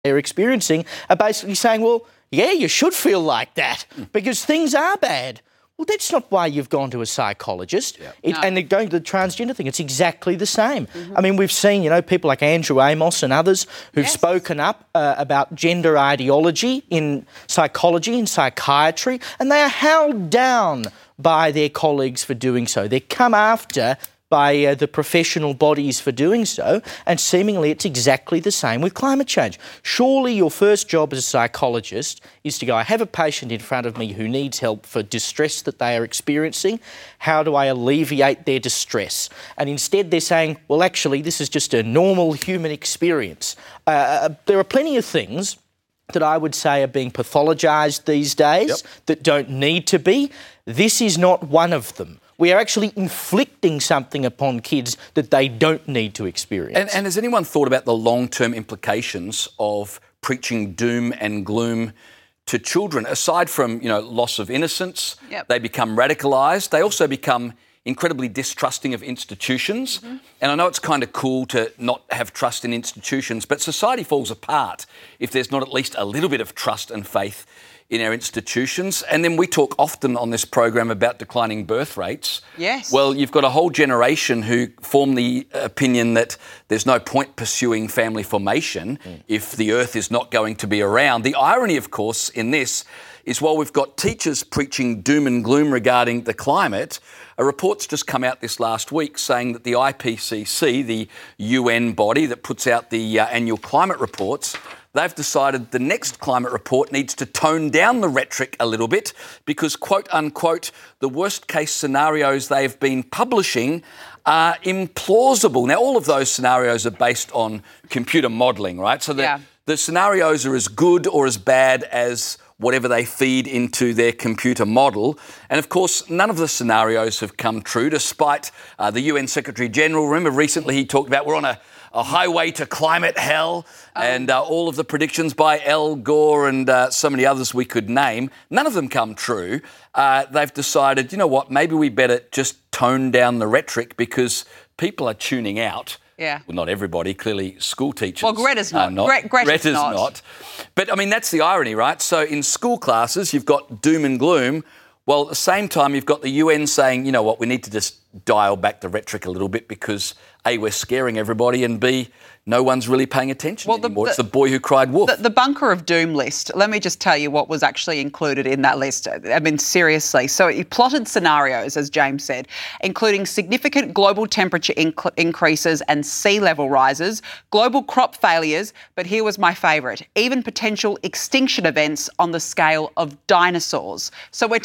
they're experiencing are basically saying, well, yeah, you should feel like that because things are bad. Well, that's not why you've gone to a psychologist. And going to the transgender thing, it's exactly the same. I mean, we've seen, people like Andrew Amos and others who've spoken up about gender ideology in psychology and psychiatry, and they are held down by their colleagues for doing so. They're come after by the professional bodies for doing so, and seemingly it's exactly the same with climate change. Surely your first job as a psychologist is to go, I have a patient in front of me who needs help for distress that they are experiencing. How do I alleviate their distress? And instead they're saying, well, actually, this is just a normal human experience. There are plenty of things that I would say are being pathologised these days that don't need to be. This is not one of them. We are actually inflicting something upon kids that they don't need to experience. And has anyone thought about the long-term implications of preaching doom and gloom to children? Aside from, loss of innocence, they become radicalised. They also become incredibly distrusting of institutions. And I know it's kind of cool to not have trust in institutions, but society falls apart if there's not at least a little bit of trust and faith in our institutions. And then we talk often on this program about declining birth rates. Yes. Well, you've got a whole generation who form the opinion that there's no point pursuing family formation if the earth is not going to be around. The irony, of course, in this is while we've got teachers preaching doom and gloom regarding the climate, a report's just come out this last week saying that the IPCC, the UN body that puts out the annual climate reports, they've decided the next climate report needs to tone down the rhetoric a little bit because, quote unquote, the worst case scenarios they've been publishing are implausible. Now, all of those scenarios are based on computer modelling, right? So the scenarios are as good or as bad as whatever they feed into their computer model. And, of course, none of the scenarios have come true, despite the UN Secretary-General. Remember, recently he talked about we're on a highway to climate hell, and all of the predictions by Al Gore and so many others we could name, none of them come true. They've decided, you know what, maybe we better just tone down the rhetoric because people are tuning out. Yeah. Well, not everybody, clearly school teachers. Well, Greta's not. Greta's not. But, I mean, that's the irony, right? So in school classes, you've got doom and gloom. Well, at the same time, you've got the UN saying, you know what, we need to just dial back the rhetoric a little bit because, A, we're scaring everybody, and B, no one's really paying attention anymore. It's the boy who cried wolf. The bunker of doom list, let me just tell you what was actually included in that list. I mean, seriously. So he plotted scenarios, as James said, including significant global temperature increases and sea level rises, global crop failures, but here was my favourite, even potential extinction events on the scale of dinosaurs. So we're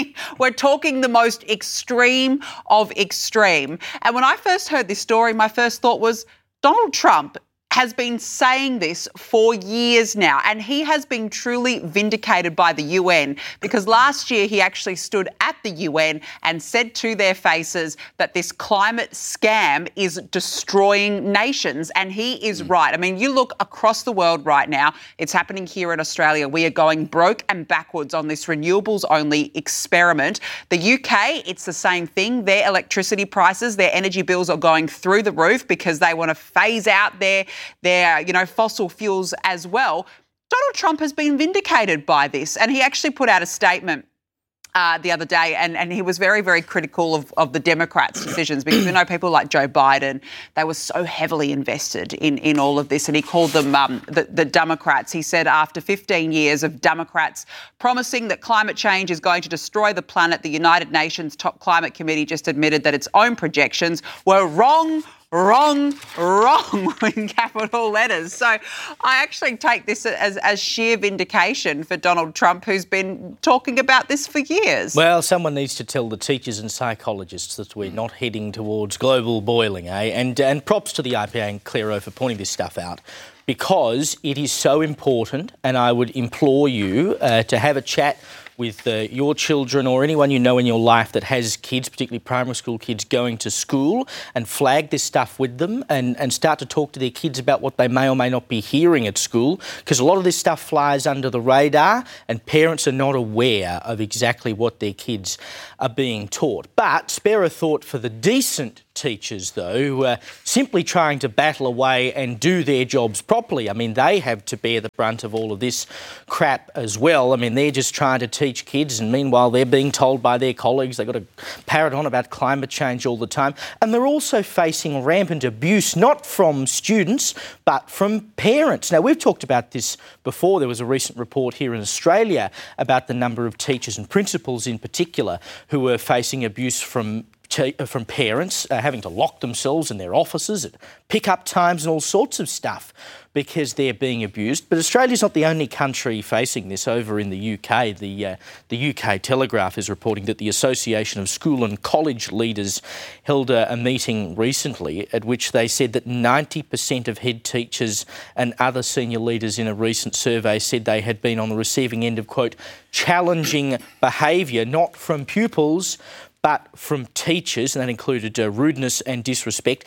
talking the most extreme of extreme. And when I first heard this story, my first thought was, Donald Trump has been saying this for years now, and he has been truly vindicated by the UN because last year he actually stood at the UN and said to their faces that this climate scam is destroying nations, and he is right. I mean, you look across the world right now, it's happening here in Australia. We are going broke and backwards on this renewables-only experiment. The UK, it's the same thing. Their electricity prices, their energy bills are going through the roof because they want to phase out their fossil fuels as well. Donald Trump has been vindicated by this, and he actually put out a statement the other day, and he was very, very critical of the Democrats' decisions because we know people like Joe Biden, they were so heavily invested in all of this, and he called them the Democrats. He said after 15 years of Democrats promising that climate change is going to destroy the planet, the United Nations top climate committee just admitted that its own projections were wrong in capital letters. So I actually take this as sheer vindication for Donald Trump, who's been talking about this for years. Well, someone needs to tell the teachers and psychologists that we're not heading towards global boiling, eh? And props to the IPA and Clairo for pointing this stuff out, because it is so important, and I would implore you to have a chat with your children or anyone you know in your life that has kids, particularly primary school kids, going to school, and flag this stuff with them and start to talk to their kids about what they may or may not be hearing at school, because a lot of this stuff flies under the radar and parents are not aware of exactly what their kids are being taught. But spare a thought for the decent teachers, though, who are simply trying to battle away and do their jobs properly. I mean, they have to bear the brunt of all of this crap as well. I mean, they're just trying to teach kids, and meanwhile they're being told by their colleagues they've got to parrot on about climate change all the time. And they're also facing rampant abuse, not from students, but from parents. Now, we've talked about this before. There was a recent report here in Australia about the number of teachers and principals in particular who were facing abuse from parents, having to lock themselves in their offices at pick-up times and all sorts of stuff because they're being abused. But Australia's not the only country facing this. Over in the UK, the UK Telegraph is reporting that the Association of School and College Leaders held a meeting recently at which they said that 90% of head teachers and other senior leaders in a recent survey said they had been on the receiving end of, quote, challenging behaviour, not from pupils, but from teachers, and that included rudeness and disrespect.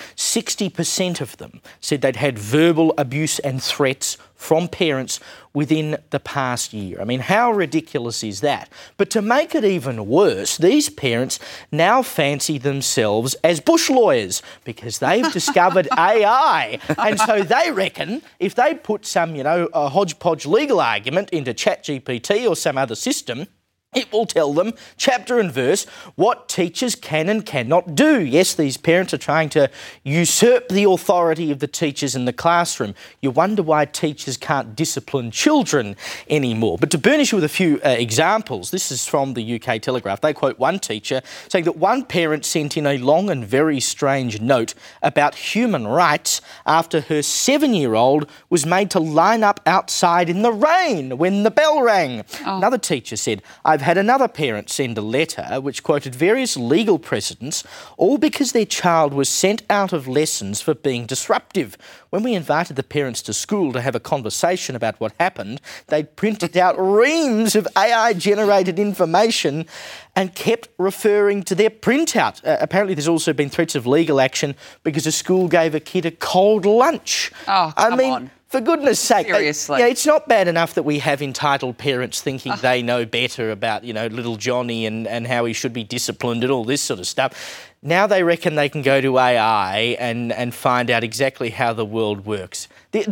60% of them said they'd had verbal abuse and threats from parents within the past year. I mean, how ridiculous is that? But to make it even worse, these parents now fancy themselves as bush lawyers because they've discovered AI. And so they reckon if they put some, a hodgepodge legal argument into ChatGPT or some other system, it will tell them, chapter and verse, what teachers can and cannot do. Yes, these parents are trying to usurp the authority of the teachers in the classroom. You wonder why teachers can't discipline children anymore. But to burnish you with a few examples, this is from the UK Telegraph. They quote one teacher saying that one parent sent in a long and very strange note about human rights after her 7-year-old was made to line up outside in the rain when the bell rang. Oh. Another teacher said, I've had another parent send a letter which quoted various legal precedents, all because their child was sent out of lessons for being disruptive. When we invited the parents to school to have a conversation about what happened, they printed out reams of AI-generated information and kept referring to their printout. Apparently there's also been threats of legal action because a school gave a kid a cold lunch. Oh, come on. For goodness sake. Seriously. It's not bad enough that we have entitled parents thinking they know better about, little Johnny and how he should be disciplined and all this sort of stuff. Now they reckon they can go to AI and find out exactly how the world works.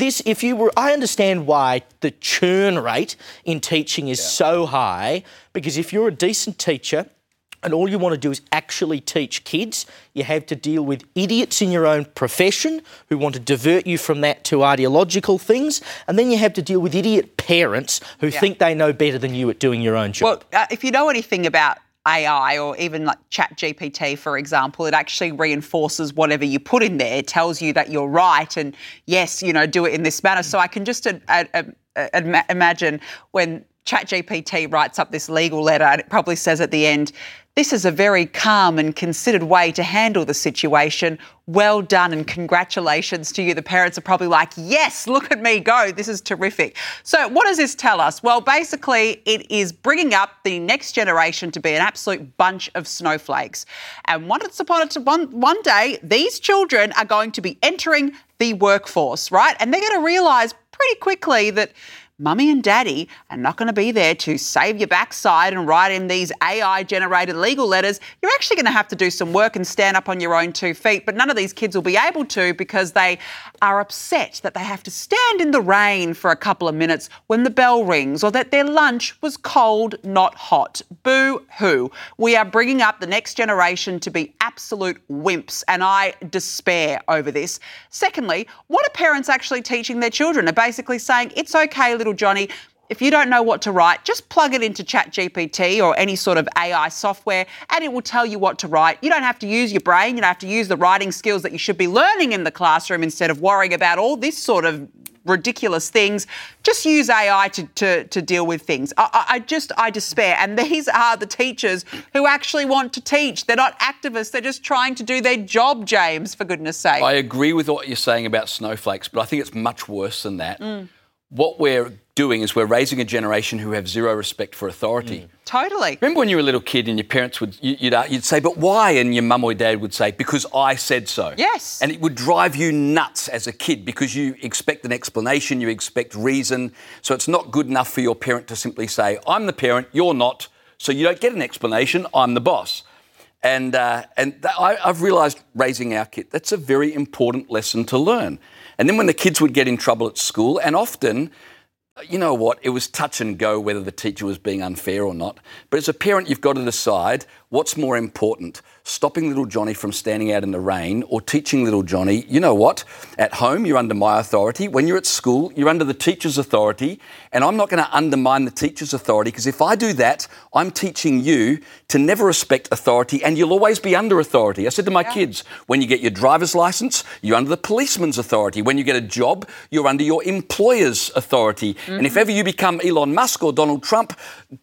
I understand why the churn rate in teaching is so high, because if you're a decent teacher and all you want to do is actually teach kids, you have to deal with idiots in your own profession who want to divert you from that to ideological things, and then you have to deal with idiot parents who think they know better than you at doing your own job. Well, if you know anything about AI or even like ChatGPT, for example, it actually reinforces whatever you put in there. It tells you that you're right and, yes, do it in this manner. So I can just imagine when ChatGPT writes up this legal letter and it probably says at the end, this is a very calm and considered way to handle the situation. Well done and congratulations to you. The parents are probably like, yes, look at me go. This is terrific. So what does this tell us? Well, basically, it is bringing up the next generation to be an absolute bunch of snowflakes. And once upon one day, these children are going to be entering the workforce, right? And they're going to realise pretty quickly that Mummy and Daddy are not going to be there to save your backside and write in these AI-generated legal letters. You're actually going to have to do some work and stand up on your own 2 feet, but none of these kids will be able to because they are upset that they have to stand in the rain for a couple of minutes when the bell rings, or that their lunch was cold, not hot. Boo-hoo. We are bringing up the next generation to be absolute wimps, and I despair over this. Secondly, what are parents actually teaching their children? They're basically saying, it's okay, little Johnny, if you don't know what to write, just plug it into ChatGPT or any sort of AI software and it will tell you what to write. You don't have to use your brain. You don't have to use the writing skills that you should be learning in the classroom instead of worrying about all this sort of ridiculous things. Just use AI to deal with things. I despair. And these are the teachers who actually want to teach. They're not activists. They're just trying to do their job, James, for goodness sake. I agree with what you're saying about snowflakes, but I think it's much worse than that. What we're doing is we're raising a generation who have zero respect for authority. Totally. Remember when you were a little kid and your parents you'd say, but why? And your mum or dad would say, because I said so. Yes. And it would drive you nuts as a kid because you expect an explanation, you expect reason. So it's not good enough for your parent to simply say, I'm the parent, you're not, so you don't get an explanation, I'm the boss. I've realised raising our kid, that's a very important lesson to learn. And then when the kids would get in trouble at school, and often, you know what, it was touch and go whether the teacher was being unfair or not. But as a parent, you've got to decide what's more important, stopping little Johnny from standing out in the rain or teaching little Johnny, you know what, at home you're under my authority. When you're at school, you're under the teacher's authority. And I'm not going to undermine the teacher's authority, because if I do that, I'm teaching you to never respect authority, and you'll always be under authority. I said to my kids, when you get your driver's licence, you're under the policeman's authority. When you get a job, you're under your employer's authority. Mm-hmm. And if ever you become Elon Musk or Donald Trump,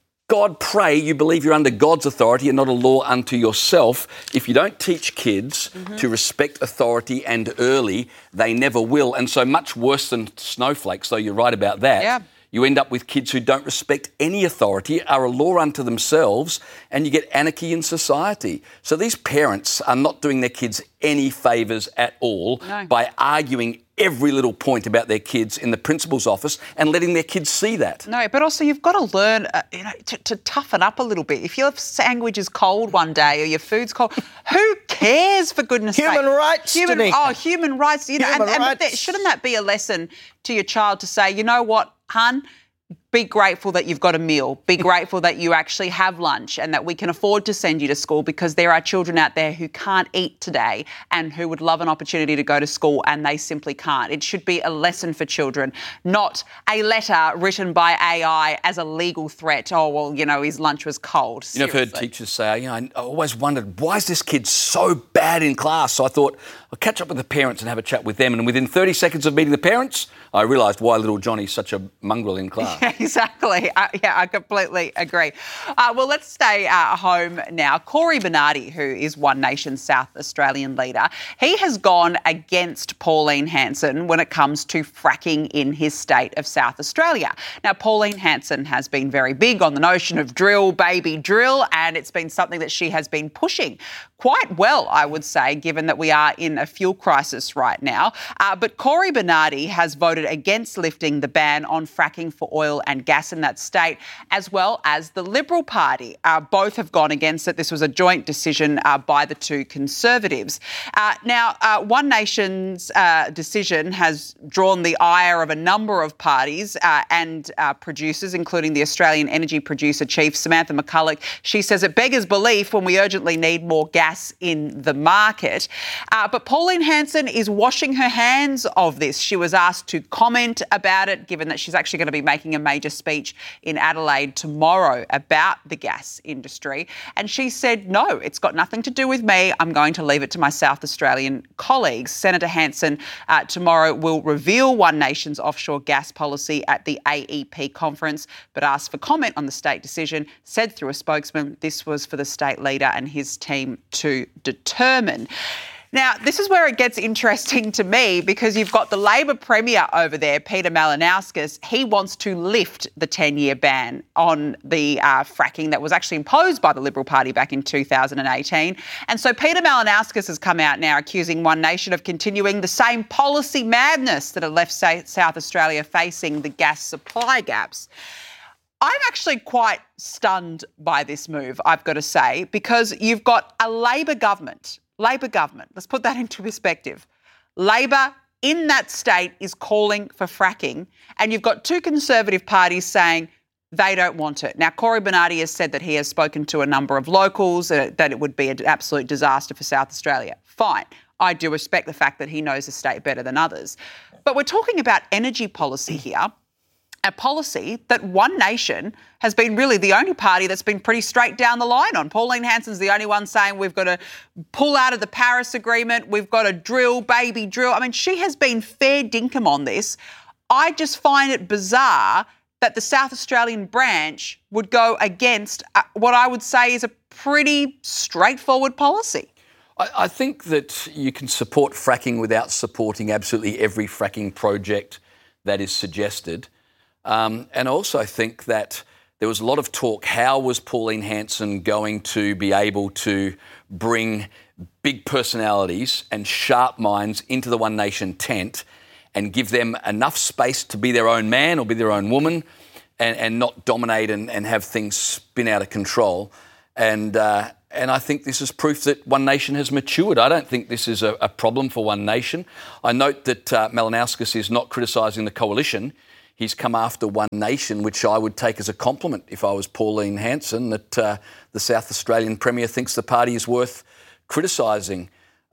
God pray you believe you're under God's authority and not a law unto yourself. If you don't teach kids to respect authority and early, they never will. And so much worse than snowflakes, though you're right about that. Yeah. You end up with kids who don't respect any authority, are a law unto themselves, and you get anarchy in society. So these parents are not doing their kids any favours at all by arguing every little point about their kids in the principal's office and letting their kids see that. No, but also you've got to learn to toughen up a little bit. If your sandwich is cold one day or your food's cold, who cares, for goodness sake? Human rights, Danica. Human rights. Human rights. Shouldn't that be a lesson to your child to say, you know what, hun, be grateful that you've got a meal. Be grateful that you actually have lunch and that we can afford to send you to school, because there are children out there who can't eat today and who would love an opportunity to go to school and they simply can't. It should be a lesson for children, not a letter written by AI as a legal threat. Oh, well, you know, his lunch was cold. Seriously. You know, I've heard teachers say, I always wondered, why is this kid so bad in class? So I thought, I'll catch up with the parents and have a chat with them. And within 30 seconds of meeting the parents, I realised why little Johnny's such a mongrel in class. Yeah, exactly. I completely agree. Well, let's stay home now. Cory Bernardi, who is One Nation South Australian leader, he has gone against Pauline Hanson when it comes to fracking in his state of South Australia. Now, Pauline Hanson has been very big on the notion of drill, baby, drill, and it's been something that she has been pushing quite well, I would say, given that we are in a fuel crisis right now. But Cory Bernardi has voted against lifting the ban on fracking for oil and gas in that state, as well as the Liberal Party. Both have gone against it. This was a joint decision by the two Conservatives. Now, One Nation's decision has drawn the ire of a number of parties and producers, including the Australian Energy Producer Chief, Samantha McCulloch. She says it beggars belief when we urgently need more gas in the market. But Pauline Hanson is washing her hands of this. She was asked to comment about it, given that she's actually going to be making a major speech in Adelaide tomorrow about the gas industry. And she said, no, it's got nothing to do with me. I'm going to leave it to my South Australian colleagues. Senator Hanson tomorrow will reveal One Nation's offshore gas policy at the AEP conference, but asked for comment on the state decision, said through a spokesman this was for the state leader and his team to determine. Now, this is where it gets interesting to me, because you've got the Labor Premier over there, Peter Malinauskas. He wants to lift the 10-year ban on the fracking that was actually imposed by the Liberal Party back in 2018. And so Peter Malinauskas has come out now accusing One Nation of continuing the same policy madness that had left South Australia facing the gas supply gaps. I'm actually quite stunned by this move, I've got to say, because you've got a Labor government, let's put that into perspective. Labor in that state is calling for fracking, and you've got two Conservative parties saying they don't want it. Now, Cory Bernardi has said that he has spoken to a number of locals, that it would be an absolute disaster for South Australia. Fine. I do respect the fact that he knows the state better than others. But we're talking about energy policy here. A policy that One Nation has been really the only party that's been pretty straight down the line on. Pauline Hanson's the only one saying we've got to pull out of the Paris Agreement, we've got to drill, baby, drill. I mean, she has been fair dinkum on this. I just find it bizarre that the South Australian branch would go against what I would say is a pretty straightforward policy. I think that you can support fracking without supporting absolutely every fracking project that is suggested. And also think that there was a lot of talk, how was Pauline Hanson going to be able to bring big personalities and sharp minds into the One Nation tent and give them enough space to be their own man or be their own woman and not dominate and have things spin out of control. And I think this is proof that One Nation has matured. I don't think this is a problem for One Nation. I note that Malinauskas is not criticising the coalition. He's come after One Nation, which I would take as a compliment if I was Pauline Hanson, that the South Australian Premier thinks the party is worth criticising.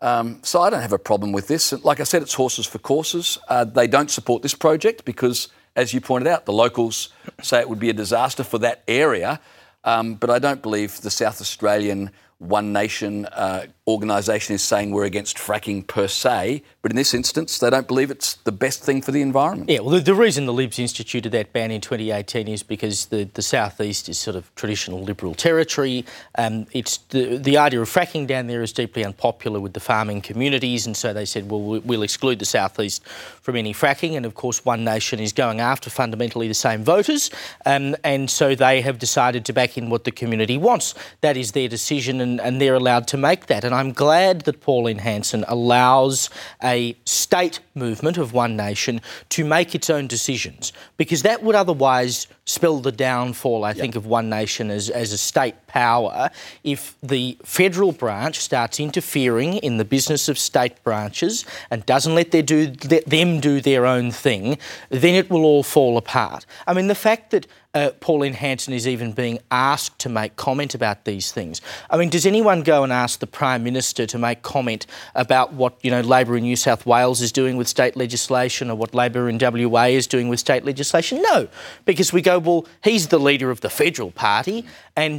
So I don't have a problem with this. Like I said, it's horses for courses. They don't support this project because, as you pointed out, the locals say it would be a disaster for that area. But I don't believe the South Australian One Nation organisation is saying we're against fracking per se. But in this instance, they don't believe it's the best thing for the environment. Yeah, well, the reason the Libs instituted that ban in 2018 is because the southeast is sort of traditional Liberal territory. It's the idea of fracking down there is deeply unpopular with the farming communities, and so they said, well, we'll exclude the southeast from any fracking. And of course, One Nation is going after fundamentally the same voters, and so they have decided to back in what the community wants. That is their decision, and they're allowed to make that. And I'm glad that Pauline Hanson allows a state movement of One Nation to make its own decisions, because that would otherwise spell the downfall, I think, of One Nation as a state power. If the federal branch starts interfering in the business of state branches and doesn't let them do their own thing, then it will all fall apart. I mean, the fact that Pauline Hanson is even being asked to make comment about these things. I mean, does anyone go and ask the Prime Minister to make comment about what, Labor in New South Wales is doing with state legislation or what Labor in WA is doing with state legislation? No, because we go, well, he's the leader of the federal party and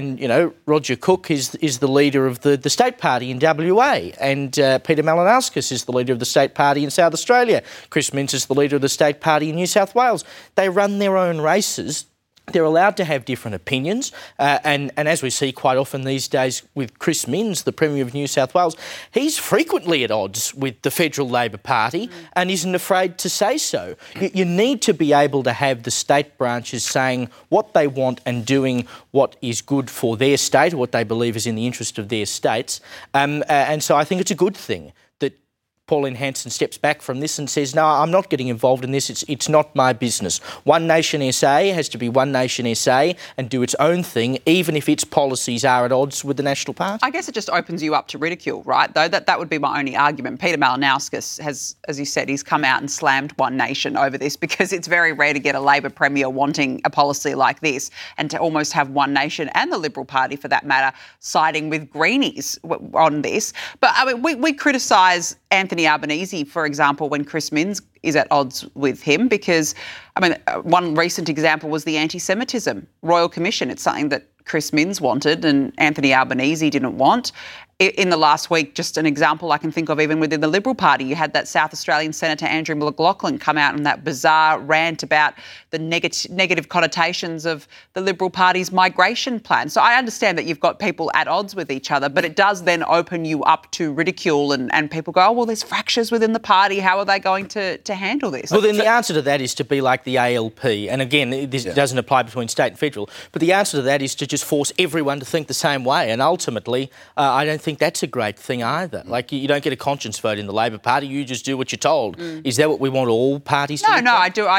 Roger Cook is the leader of the state party in WA, and Peter Malinauskas is the leader of the state party in South Australia. Chris Minns is the leader of the state party in New South Wales. They run their own races. They're allowed to have different opinions, and as we see quite often these days with Chris Minns, the Premier of New South Wales, he's frequently at odds with the Federal Labor Party and isn't afraid to say so. You need to be able to have the state branches saying what they want and doing what is good for their state, or what they believe is in the interest of their states, and so I think it's a good thing that Pauline Hanson steps back from this and says, no, I'm not getting involved in this. It's not my business. One Nation SA has to be One Nation SA and do its own thing, even if its policies are at odds with the National Party. I guess it just opens you up to ridicule, right? Though that would be my only argument. Peter Malinauskas has, as you said, he's come out and slammed One Nation over this, because it's very rare to get a Labor Premier wanting a policy like this, and to almost have One Nation and the Liberal Party, for that matter, siding with Greenies on this. But I mean, we criticise Anthony Albanese, for example, when Chris Minns is at odds with him, because, I mean, one recent example was the anti-Semitism Royal Commission. It's something that Chris Minns wanted and Anthony Albanese didn't want. In the last week, just an example I can think of, even within the Liberal Party, you had that South Australian Senator Andrew McLaughlin come out in that bizarre rant about the negative connotations of the Liberal Party's migration plan. So I understand that you've got people at odds with each other, but it does then open you up to ridicule, and people go, oh, well, there's fractures within the party. How are they going to handle this? Well, then the answer to that is to be like the ALP. And again, this doesn't apply between state and federal, but the answer to that is to just force everyone to think the same way. And ultimately, I don't think that's a great thing either. Like, you don't get a conscience vote in the Labor Party. You just do what you're told. Is that what we want all parties to do? No, I do.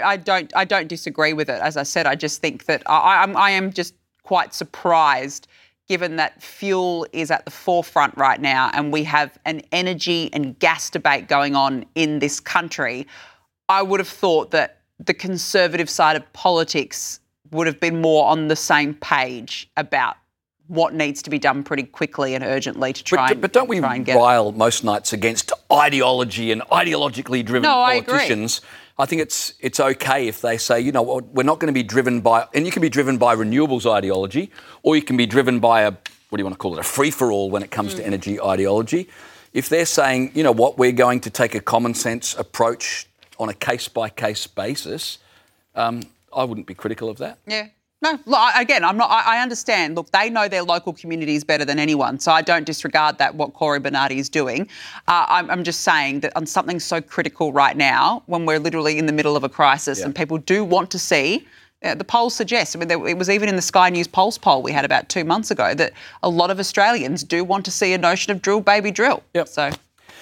I don't disagree with it. As I said, I just think that I am just quite surprised, given that fuel is at the forefront right now and we have an energy and gas debate going on in this country. I would have thought that the Conservative side of politics would have been more on the same page about what needs to be done pretty quickly and urgently to try but don't we rile most nights against ideology and ideologically driven politicians? I think it's okay if they say, we're not going to be driven by, and you can be driven by renewables ideology, or you can be driven by a free-for-all when it comes to energy ideology. If they're saying, we're going to take a common sense approach on a case-by-case basis, I wouldn't be critical of that. Yeah. No, again, I'm not. I understand. Look, they know their local communities better than anyone, so I don't disregard that, what Cory Bernardi is doing. I'm just saying that on something so critical right now, when we're literally in the middle of a crisis and people do want to see, the polls suggest, it was even in the Sky News Pulse poll we had about 2 months ago, that a lot of Australians do want to see a notion of drill, baby, drill. Yep. So.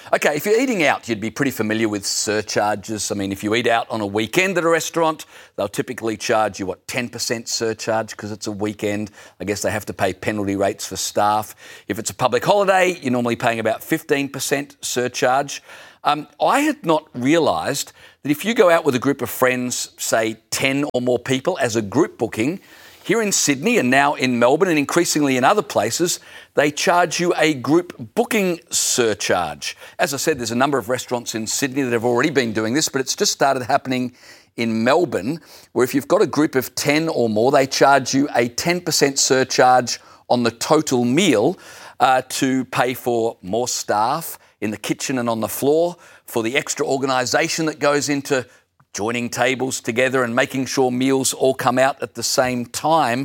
Okay, if you're eating out, you'd be pretty familiar with surcharges. I mean, if you eat out on a weekend at a restaurant, they'll typically charge you, 10% surcharge because it's a weekend. I guess they have to pay penalty rates for staff. If it's a public holiday, you're normally paying about 15% surcharge. I had not realised that if you go out with a group of friends, say 10 or more people as a group booking, here in Sydney and now in Melbourne and increasingly in other places, they charge you a group booking surcharge. As I said, there's a number of restaurants in Sydney that have already been doing this, but it's just started happening in Melbourne, where if you've got a group of 10 or more, they charge you a 10% surcharge on the total meal to pay for more staff in the kitchen and on the floor, for the extra organisation that goes into joining tables together and making sure meals all come out at the same time.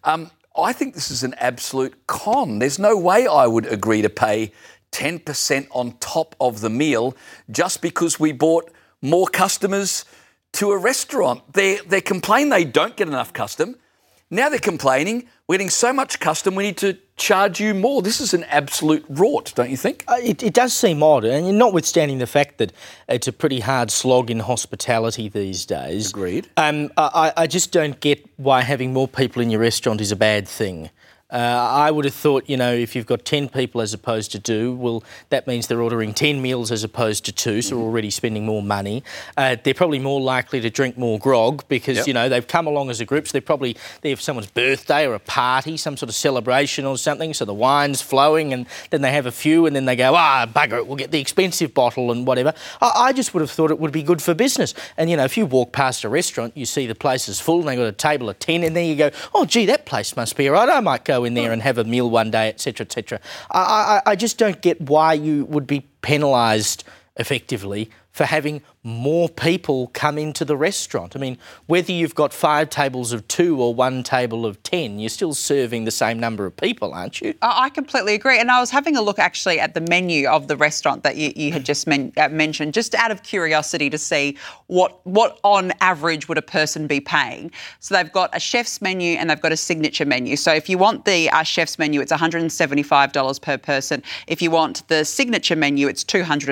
I think this is an absolute con. There's no way I would agree to pay 10% on top of the meal just because we brought more customers to a restaurant. They complain they don't get enough custom. Now they're complaining, we're getting so much custom, we need to charge you more. This is an absolute rort, don't you think? It does seem odd, and notwithstanding the fact that it's a pretty hard slog in hospitality these days. Agreed. I just don't get why having more people in your restaurant is a bad thing. I would have thought, if you've got 10 people as opposed to 2, well, that means they're ordering 10 meals as opposed to 2, so they're already spending more money. They're probably more likely to drink more grog because, they've come along as a group, so they have someone's birthday or a party, some sort of celebration or something, so the wine's flowing and then they have a few and then they go, bugger it, we'll get the expensive bottle and whatever. I just would have thought it would be good for business. And, if you walk past a restaurant, you see the place is full and they've got a table of 10 and then you go, oh, gee, that place must be all right, I might go in there and have a meal one day, etc., etc. I just don't get why you would be penalised effectively for having more people come into the restaurant. I mean, whether you've got 5 tables of 2 or 1 table of 10, you're still serving the same number of people, aren't you? I completely agree. And I was having a look actually at the menu of the restaurant that you had just mentioned, just out of curiosity to see what on average would a person be paying. So they've got a chef's menu and they've got a signature menu. So if you want the chef's menu, it's $175 per person. If you want the signature menu, it's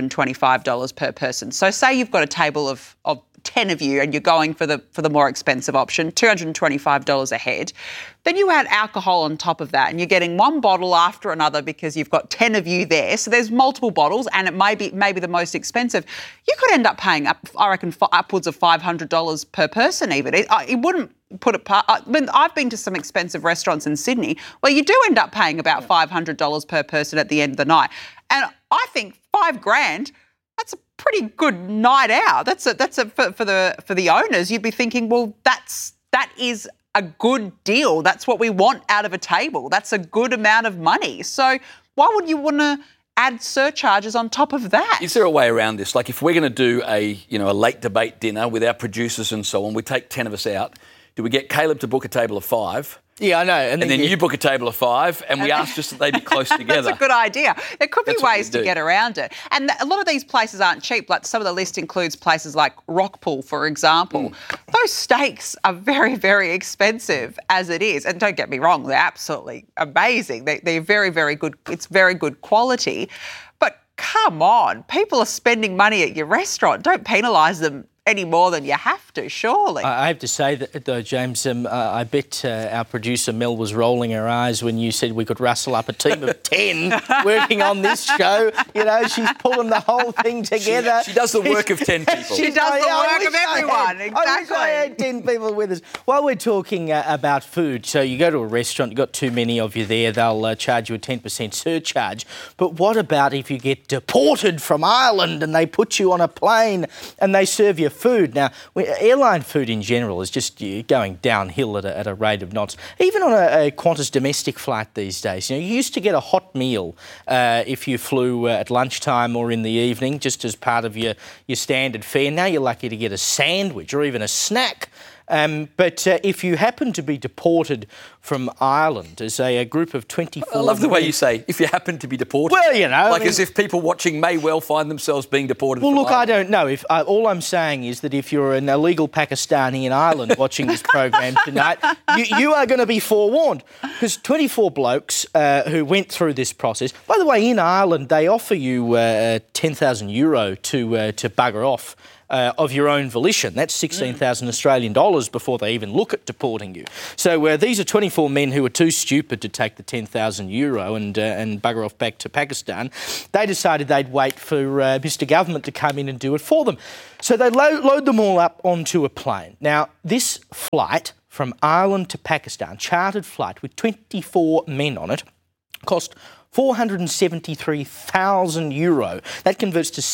$225 per person. So say you've got a table of 10 of you and you're going for the more expensive option, $225 a head. Then you add alcohol on top of that and you're getting one bottle after another because you've got 10 of you there. So there's multiple bottles and it may be the most expensive. You could end up paying, I reckon, upwards of $500 per person even. It wouldn't put it past. I mean, I've been to some expensive restaurants in Sydney where you do end up paying about $500 per person at the end of the night. And I think $5,000, that's a pretty good night out. That's for the owners. You'd be thinking, well, that is a good deal. That's what we want out of a table. That's a good amount of money. So why would you want to add surcharges on top of that? Is there a way around this? Like if we're going to do a late debate dinner with our producers and so on, we take 10 of us out. Do we get Caleb to book a table of 5? Yeah, I know. And then you book a table of 5 and we ask just that they be close together. That's a good idea. There could be ways to get around it. And a lot of these places aren't cheap. Like some of the list includes places like Rockpool, for example. Those steaks are very, very expensive as it is. And don't get me wrong, they're absolutely amazing. They're very, very good. It's very good quality. But come on, people are spending money at your restaurant. Don't penalise them any more than you have to, surely. I have to say that, though, James, I bet our producer Mel was rolling her eyes when you said we could rustle up a team of 10 working on this show. She's pulling the whole thing together. She does the work of 10 people. She does the work of everyone, exactly. I wish I had 10 people with us. While we're talking about food, so you go to a restaurant, you've got too many of you there, they'll charge you a 10% surcharge. But what about if you get deported from Ireland and they put you on a plane and they serve you food? Now, airline food in general is just going downhill at a rate of knots. Even on a Qantas domestic flight these days, you used to get a hot meal if you flew at lunchtime or in the evening, just as part of your standard fare. Now you're lucky to get a sandwich or even a snack But if you happen to be deported from Ireland as a group of 24... I love the way you say, if you happen to be deported. Well, you know... Like as if people watching may well find themselves being deported Well, from look, Ireland. I don't know. If all I'm saying is that if you're an illegal Pakistani in Ireland watching this program tonight, you are going to be forewarned. Because 24 blokes who went through this process... By the way, in Ireland, they offer you €10,000 to bugger off of your own volition. That's 16,000 Australian dollars before they even look at deporting you. So these are 24 men who were too stupid to take the €10,000 and bugger off back to Pakistan. They decided they'd wait for Mr. Government to come in and do it for them. So they load them all up onto a plane. Now, this flight from Ireland to Pakistan, chartered flight with 24 men on it, cost €473,000. That converts to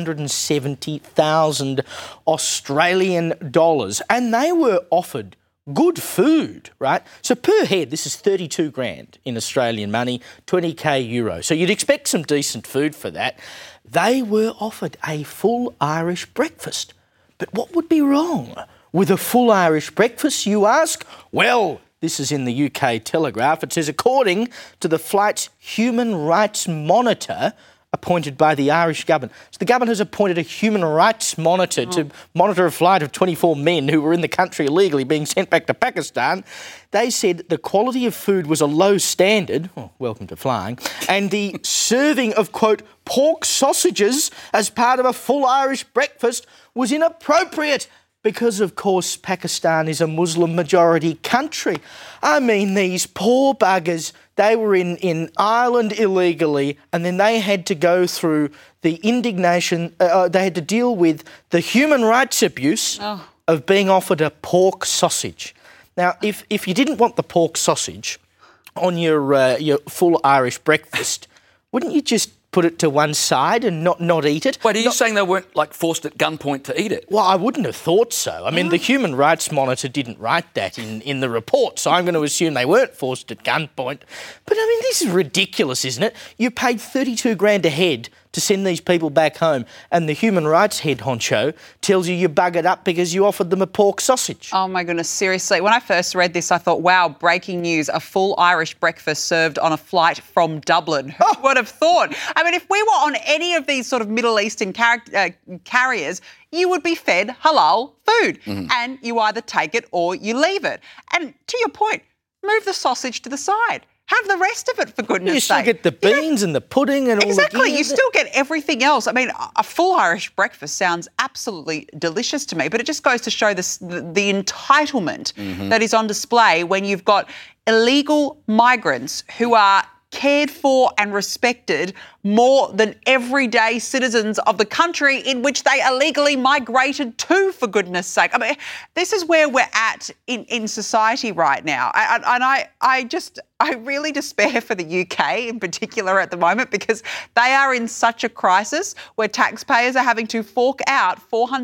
770,000 Australian dollars. And they were offered good food, right? So per head, this is 32 grand in Australian money, 20k euro. So you'd expect some decent food for that. They were offered a full Irish breakfast. But what would be wrong with a full Irish breakfast, you ask? Well, this is in the UK Telegraph. It says, according to the flight's human rights monitor appointed by the Irish government. So the government has appointed a human rights monitor to monitor a flight of 24 men who were in the country illegally being sent back to Pakistan. They said the quality of food was a low standard, welcome to flying, and the serving of, quote, pork sausages as part of a full Irish breakfast was inappropriate. Because, of course, Pakistan is a Muslim-majority country. I mean, these poor buggers, they were in Ireland illegally and then they had to go through the indignation, they had to deal with the human rights abuse of being offered a pork sausage. Now, if you didn't want the pork sausage on your full Irish breakfast, wouldn't you just put it to one side and not eat it? Wait, are you saying they weren't, like, forced at gunpoint to eat it? Well, I wouldn't have thought so. I mean, the Human Rights Monitor didn't write that in the report, so I'm going to assume they weren't forced at gunpoint. But, I mean, this is ridiculous, isn't it? You paid 32 grand a head to send these people back home, and the human rights head honcho tells you buggered up because you offered them a pork sausage. Oh, my goodness, seriously. When I first read this, I thought, wow, breaking news, a full Irish breakfast served on a flight from Dublin. Who would have thought? I mean, if we were on any of these sort of Middle Eastern carriers, you would be fed halal food, and you either take it or you leave it. And to your point, move the sausage to the side. Have the rest of it, for goodness sake. You still get the beans and the pudding and all the... Exactly, you still get everything else. I mean, a full Irish breakfast sounds absolutely delicious to me, but it just goes to show the entitlement that is on display when you've got illegal migrants who are cared for and respected more than everyday citizens of the country in which they illegally migrated to, for goodness sake. I mean, this is where we're at in society right now. And I really despair for the UK in particular at the moment, because they are in such a crisis where taxpayers are having to fork out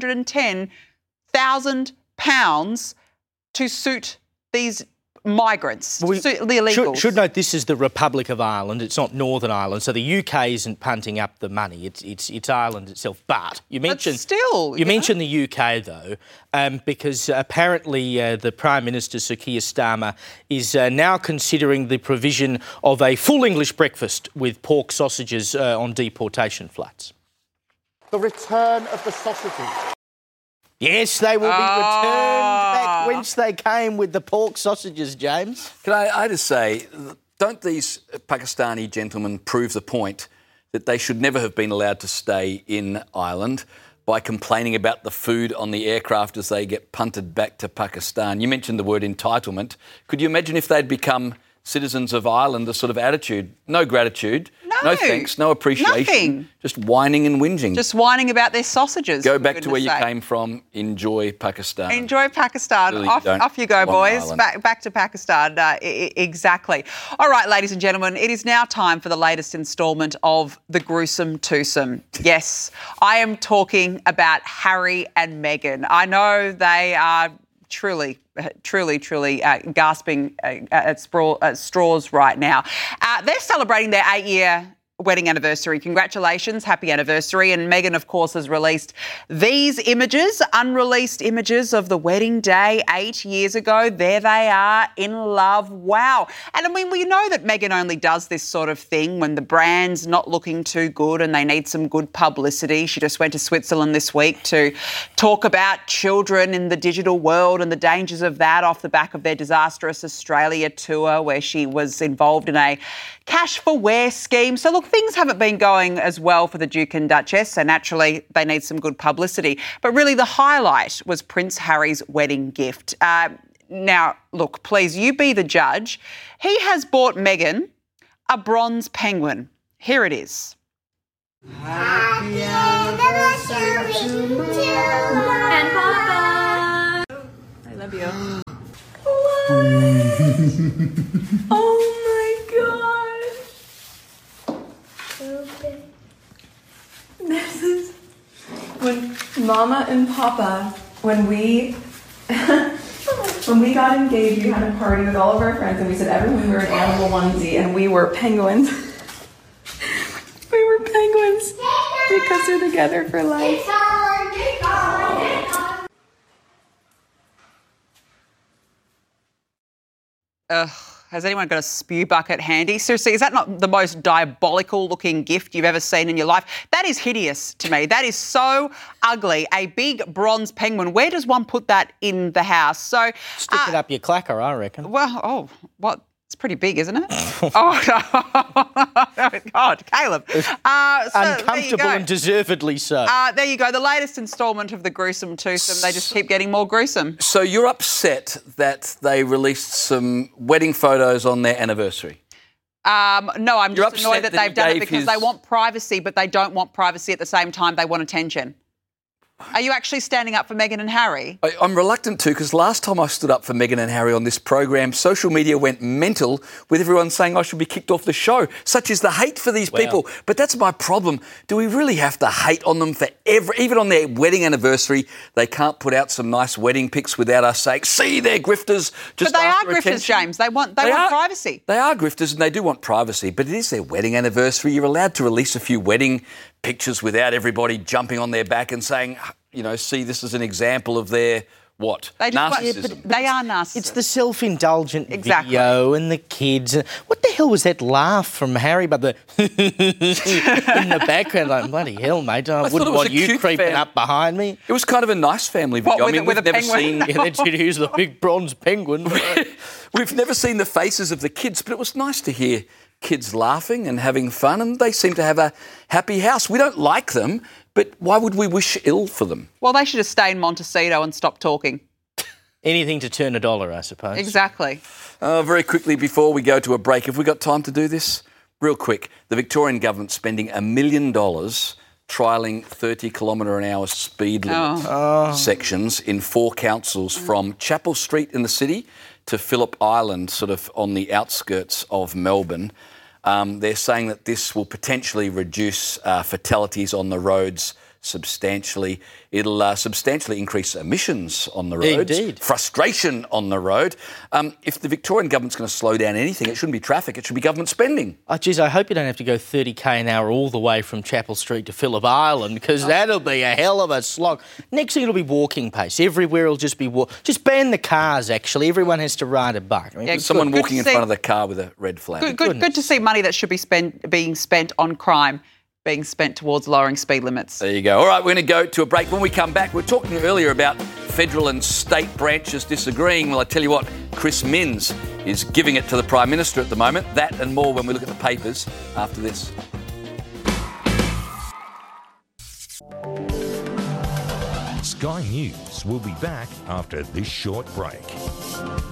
£410,000 to suit these migrants, the illegals. Should note this is the Republic of Ireland. It's not Northern Ireland, so the UK isn't punting up the money. It's Ireland itself. But you mentioned mentioned the UK though, because apparently the Prime Minister Sir Keir Starmer is now considering the provision of a full English breakfast with pork sausages on deportation flights. The return of the sausages. Yes, they will be returned back whence they came with the pork sausages, James. Can I just say, don't these Pakistani gentlemen prove the point that they should never have been allowed to stay in Ireland by complaining about the food on the aircraft as they get punted back to Pakistan? You mentioned the word entitlement. Could you imagine if they'd become citizens of Ireland, the sort of attitude, no gratitude, no thanks, no appreciation, nothing. Just whining and whinging. Just whining about their sausages. Go back to where you came from, enjoy Pakistan. Enjoy Pakistan. Really off you go, boys. Back to Pakistan. Exactly. All right, ladies and gentlemen, it is now time for the latest instalment of The Gruesome Twosome. Yes, I am talking about Harry and Meghan. I know they are truly gasping at straws right now. They're celebrating their 8-year wedding anniversary. Congratulations, happy anniversary. And Meghan, of course, has released these images, unreleased images of the wedding day 8 years ago. There they are, in love. Wow. And I mean, we know that Meghan only does this sort of thing when the brand's not looking too good and they need some good publicity. She just went to Switzerland this week to talk about children in the digital world and the dangers of that off the back of their disastrous Australia tour, where she was involved in a cash for wear scheme. So look, things haven't been going as well for the Duke and Duchess, so naturally they need some good publicity. But really the highlight was Prince Harry's wedding gift. Now, look, please, you be the judge. He has bought Meghan a bronze penguin. Here it is. Happy anniversary to you and Papa. I love you. Oh my gosh. This is when Mama and Papa, when we got engaged, we had a party with all of our friends and we said everyone wore an animal onesie and we were penguins. We were penguins because they're together for life. Has anyone got a spew bucket handy? Seriously, is that not the most diabolical looking gift you've ever seen in your life? That is hideous to me. That is so ugly. A big bronze penguin. Where does one put that in the house? So Stick it up your clacker, I reckon. Well, what? It's pretty big, isn't it? Oh, no. God, Caleb. Uncomfortable and deservedly so. There you go. The latest instalment of the gruesome twosome. They just keep getting more gruesome. So you're upset that they released some wedding photos on their anniversary? No, I'm You're just annoyed upset that they've done it gave because they want privacy, but they don't want privacy at the same time. They want attention. Are you actually standing up for Meghan and Harry? I'm reluctant to, because last time I stood up for Meghan and Harry on this program, social media went mental with everyone saying I should be kicked off the show. Such is the hate for these people. But that's my problem. Do we really have to hate on them forever? Even on their wedding anniversary, they can't put out some nice wedding pics without us saying, see, they're grifters. But they are grifters, James. They want privacy. They are grifters and they do want privacy, but it is their wedding anniversary. You're allowed to release a few wedding pictures without everybody jumping on their back and saying, you know, see, this is an example of their, what? Narcissism. They are narcissists. It's the self-indulgent video and the kids. What the hell was that laugh from Harry? But the in the background, like, bloody hell, mate, I wouldn't want you creeping up behind me. It was kind of a nice family video. With a penguin? Here's the big bronze penguin. We've never seen the faces of the kids, but it was nice to hear kids laughing and having fun, and they seem to have a happy house. We don't like them, but why would we wish ill for them? Well, they should just stay in Montecito and stop talking. Anything to turn a dollar, I suppose. Exactly. Very quickly, before we go to a break, have we got time to do this? Real quick, the Victorian government spending $1 million trialling 30-kilometre-an-hour speed limit sections in 4 councils from Chapel Street in the city to Phillip Island, sort of on the outskirts of Melbourne. They're saying that this will potentially reduce fatalities on the roads substantially. It'll substantially increase emissions on the roads. Indeed. Frustration on the road. If the Victorian government's going to slow down anything, it shouldn't be traffic, it should be government spending. Oh, geez, I hope you don't have to go 30k an hour all the way from Chapel Street to Phillip Island, because that'll be a hell of a slog. Next thing, it'll be walking pace. Everywhere will just be just ban the cars, actually. Everyone has to ride a bike. I mean, someone walking in front of the car with a red flag. Good to see money that should be being spent on crime being spent towards lowering speed limits. There you go. All right, we're going to go to a break. When we come back, we were talking earlier about federal and state branches disagreeing. Well, I tell you what, Chris Minns is giving it to the Prime Minister at the moment. That and more when we look at the papers after this. Sky News will be back after this short break.